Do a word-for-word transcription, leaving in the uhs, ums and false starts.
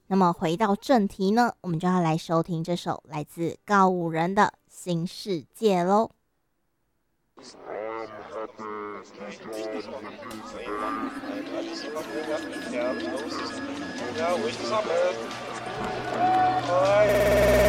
那么回到正题呢，我们就要来收听这首来自告五人的新世界喽。